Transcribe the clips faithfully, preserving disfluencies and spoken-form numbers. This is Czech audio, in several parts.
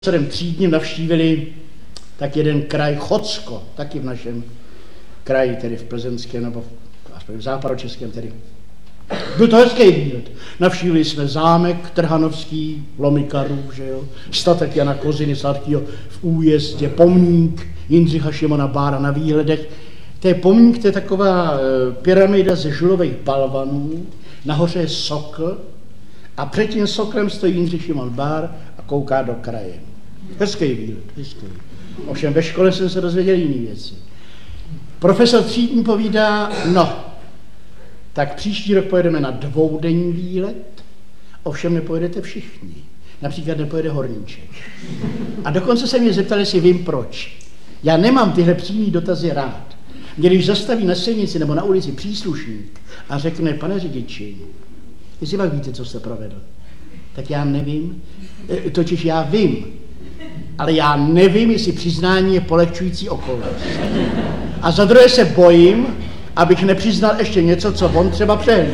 profesorem Třídním navštívili tak jeden kraj Chocko, taky v našem kraji, tedy v Plzeňském, nebo aspoň v západočeském tedy. Byl to hezký výlet. Navštívili jsme zámek Trhanovský, Lomikarův, že jo, statek Jana Koziny Sladkýho v Újezdě, pomník Jindřicha Šimona Bára na výhledech. To je pomník, to je taková pyramida ze žulových balvanů, nahoře je sokl a před tím soklem stojí Jindřich Šimon Bár a kouká do kraje. Hezký výlet, hezký. Ovšem ve škole jsem se dozvěděl jiné věci. Profesor Třídní povídá, no, tak příští rok pojedeme na dvoudenní výlet, ovšem nepojedete všichni. Například nepojede Horníček. A dokonce se mě zeptali, jestli vím proč. Já nemám tyhle přímý dotazy rád. Mě když zastaví na silnici nebo na ulici příslušník a řekne, pane řidiči, jestli pak víte, co jste provedl, tak já nevím, e, totiž já vím, ale já nevím, jestli přiznání je polehčující okolnost. A za druhé se bojím, abych nepřiznal ještě něco, co on třeba přehlíd.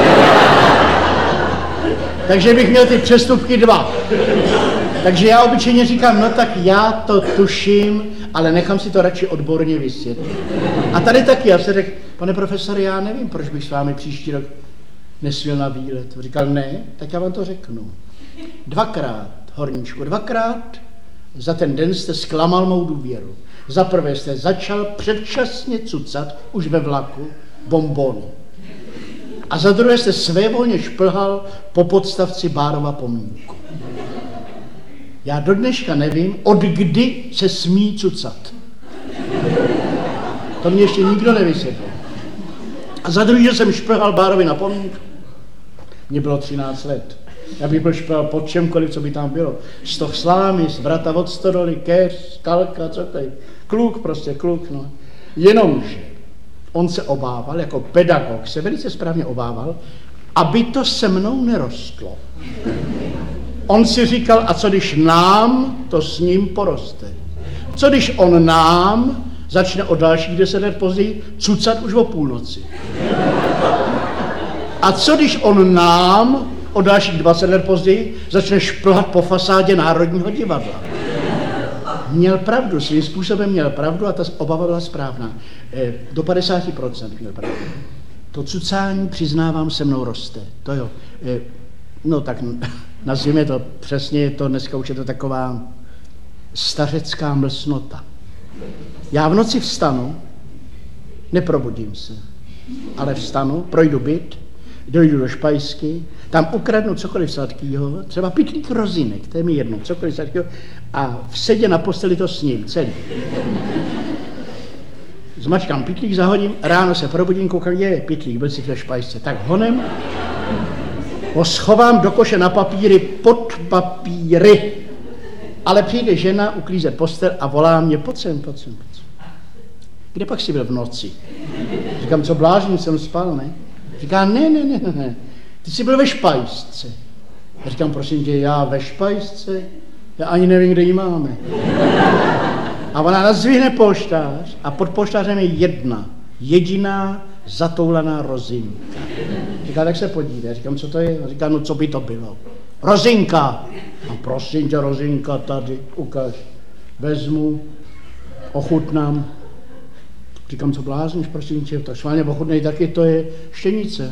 Takže bych měl ty přestupky dva. Takže já obyčejně říkám, no tak já to tuším, ale nechám si to radši odborně vysvětlit. A tady taky, já se řekl, pane profesore, já nevím, proč bych s vámi příští rok nesměl na výlet. Říkal, ne, tak já vám to řeknu. Dvakrát, Horníčku, dvakrát za ten den jste zklamal mou důvěru. Za prvé jste začal předčasně cucat, už ve vlaku, bonbony. A za druhé jste svévolně šplhal po podstavci Bárova pomníku. Já do dneška nevím, od kdy se smí cucat. To mě ještě nikdo nevysvětlil. A za druhé, že jsem šplhal Bárovi na pomník, mně bylo třináct let. Já bych byl šplhal pod čemkoliv, co by tam bylo. Stoch slámy, z vrata od stodoly, keř, skalka, co tady. Kluk, prostě kluk, no. Jenomže on se obával, jako pedagog se velice správně obával, aby to se mnou nerostlo. On si říkal, a co když nám to s ním poroste? Co když on nám začne o dalších deset let později cucat už o půlnoci? A co když on nám o dalších dvacet let později začne šplhat po fasádě Národního divadla? Měl pravdu, svým způsobem měl pravdu a ta obava byla správná. E, do padesáti procent měl pravdu. To cucání, přiznávám, se mnou roste. To jo. E, no tak nazvíme to přesně, je to dneska už je to taková stařecká mlsnota. Já v noci vstanu, neprobudím se, ale vstanu, projdu byt, dojdu do špajsky, tam ukradnu cokoliv sladkýho, třeba pytlík rozinek, to je mi jedno, cokoliv sladkýho, a v sedě na posteli to sním, celý. Zmačkám pytlík, zahodím, ráno se probudím, koukám, je pytlík, byl si v té špajsce, tak honem ho schovám do koše na papíry, pod papíry. Ale přijde žena uklízet postel a volá mě, pojď sem, pojď sem, pojď sem. Kde pak jsi byl v noci? Říkám, co blážím, jsem spal, ne? Říká, ne, ne, ne, ne, ty jsi byl ve špajsce. Já říkám, prosím tě, já ve špajsce? Já ani nevím, kde ji máme. A ona nazvihne polštář a pod polštářem je jedna, jediná zatoulaná rozinka. Říká, tak se podívej. Říkám, co to je? A říká, no co by to bylo? Rozinka. A prosím tě, rozinka tady, ukaž. Vezmu, ochutnám. Říkám, co blázníš, prosím tě, tak šválně ochutnej taky, to je štěnice.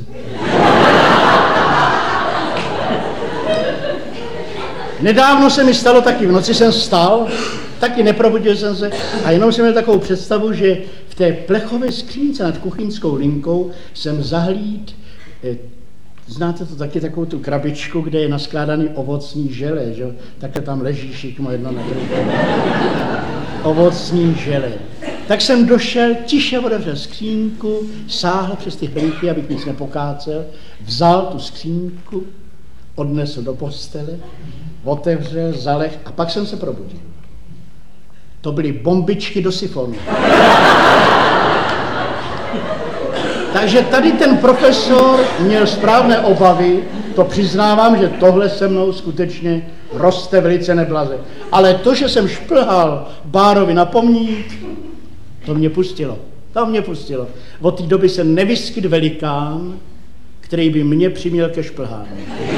Nedávno se mi stalo taky, v noci jsem vstal, taky neprobudil jsem se a jenom jsem měl takovou představu, že v té plechové skřínce nad kuchyňskou linkou jsem zahlíd, eh, znáte to taky, takovou tu krabičku, kde je naskládaný ovocní želé, že? Takhle tam leží šikmo jedno na druhé. Ovocní želé. Tak jsem došel, tiše otevřel skřínku, sáhl přes ty hlinky, abych nic nepokácel, vzal tu skřínku, odnesl do postele, otevřel, zaleh a pak jsem se probudil. To byly bombičky do sifonu. Takže tady ten profesor měl správné obavy, to přiznávám, že tohle se mnou skutečně roste velice neblaze. Ale to, že jsem šplhal Bárovi na pomník, to mě pustilo. To mě pustilo. Od té doby se nevyskyt velikán, který by mě přiměl ke šplhání.